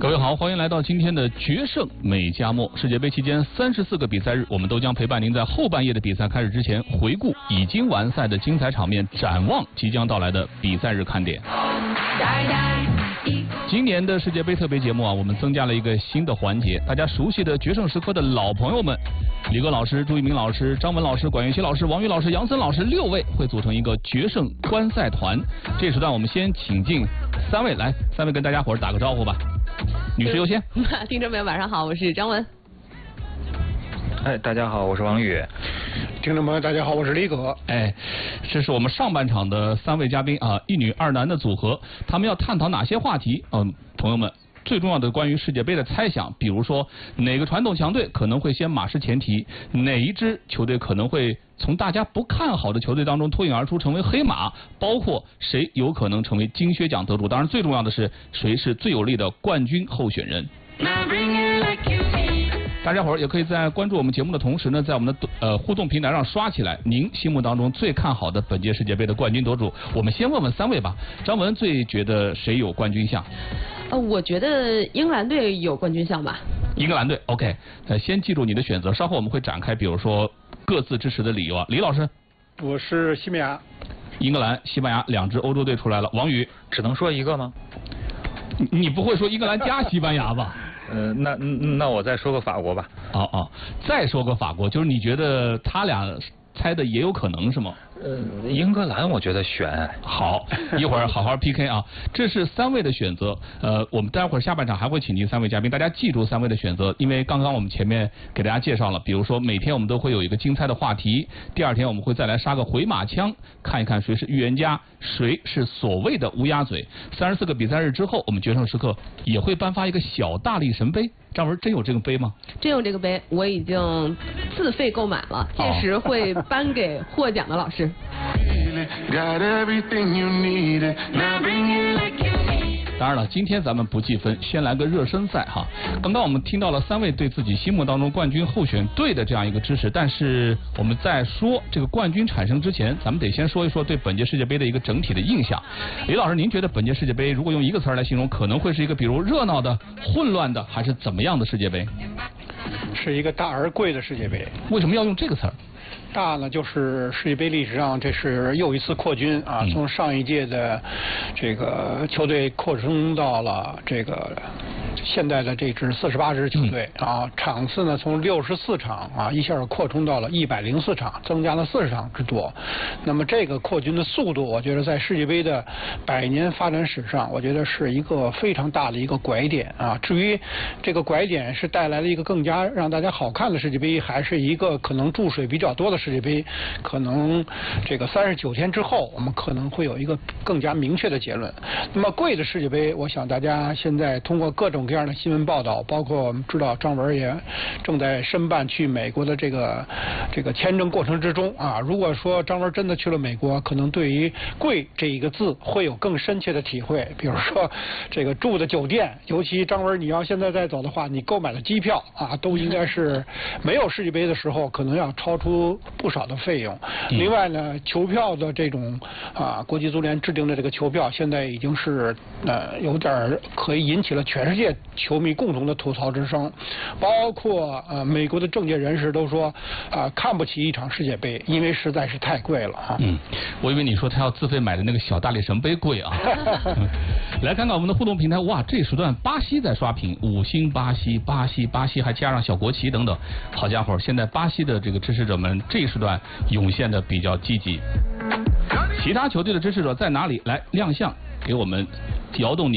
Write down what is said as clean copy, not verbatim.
各位好，欢迎来到今天的决胜美加墨。世界杯期间34个比赛日，我们都将陪伴您在后半夜的比赛开始之前，回顾已经完赛的精彩场面，展望即将到来的比赛日看点。今年的世界杯特别节目啊，我们增加了一个新的环节，大家熟悉的决胜时刻的老朋友们，李哥老师、朱一鸣老师、张文老师、管岳熙老师、王宇老师、杨森老师6位会组成一个决胜观赛团。这时段我们先请进3位，来，3位跟大家伙儿打个招呼吧。女士优先。 听众朋友晚上好，我是张文。 大家好，我是王宇。 听众朋友大家好，我是李葛。 这是我们上半场的3位嘉宾啊，一女二男的组合，他们要探讨哪些话题？朋友们，最重要的关于世界杯的猜想，比如说哪个传统强队可能会先马失前蹄，哪一支球队可能会从大家不看好的球队当中脱颖而出成为黑马，包括谁有可能成为金靴奖得主，当然最重要的是谁是最有力的冠军候选人。大家伙儿也可以在关注我们节目的同时呢，在我们的互动平台上刷起来您心目当中最看好的本届世界杯的冠军得主。我们先问问3位吧，张文最觉得谁有冠军相？ 我觉得英格兰队有冠军相吧。 英格兰队 ，OK， 先记住你的选择，稍后我们会展开，比如说各自支持的理由啊。李老师， 我是西班牙。 英格兰、西班牙2支欧洲队出来了。王宇， 只能说一个吗？ 你不会说英格兰加西班牙吧？ 那我再说个法国吧。 再说个法国，就是你觉得他俩猜的也有可能是吗？ 英格兰我觉得选。 好，一会儿好好 PK 啊。这是3位的选择。我们待会儿下半场还会请进3位嘉宾，大家记住3位的选择，因为刚刚我们前面给大家介绍了，比如说每天我们都会有一个精彩的话题，第2天我们会再来杀个回马枪，看一看谁是预言家，谁是所谓的乌鸦嘴。34个比赛日之后，我们决胜时刻也会颁发一个小大力神杯。张文，真有这个杯吗？ 真有这个杯，我已经自费购买了，届时会颁给获奖的老师。当然了，今天咱们不计分，先来个热身赛哈。刚刚我们听到了3位对自己心目当中冠军候选队的这样一个支持，但是我们在说这个冠军产生之前，咱们得先说一说对本届世界杯的一个整体的印象。李老师，您觉得本届世界杯如果用一个词来形容，可能会是一个比如热闹的、混乱的，还是怎么样的世界杯？ 是一个大而贵的世界杯。 为什么要用这个词儿？ 大呢，就是世界杯历史上这是又一次扩军啊，从上一届的这个球队扩充到了这个现在的这支48支球队啊，场次呢从64场啊一下扩充到了104场，增加了40场之多。那么这个扩军的速度，我觉得在世界杯的100年发展史上，我觉得是一个非常大的一个拐点啊。至于这个拐点是带来了一个更加让大家好看的世界杯，还是一个可能注水比较多的世界杯，可能这个39天之后，我们可能会有一个更加明确的结论。那么贵的世界杯，我想大家现在通过各种各样的新闻报道，包括我们知道张文也正在申办去美国的这个签证过程之中啊。如果说张文真的去了美国，可能对于贵这一个字会有更深切的体会。比如说这个住的酒店，尤其张文你要现在再走的话，你购买的机票啊，都应该是没有世界杯的时候可能要超出不少的费用。另外呢，球票的这种国际足联制定的这个球票，现在已经是有点可以引起了全世界球迷共同的吐槽之声，包括美国的政界人士都说看不起一场世界杯，因为实在是太贵了啊。 我以为你说他要自费买的那个小大力神杯贵啊。来看看我们的互动平台，哇，这时段巴西在刷屏，5星巴西，巴西还加上小国旗等等，好家伙，现在巴西的这个支持者们这一时段涌现的比较积极。其他球队的支持者在哪里？来亮相，给我们摇动你